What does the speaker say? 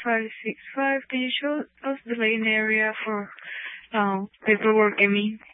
565. Can you show us the lane area for paperwork, I mean?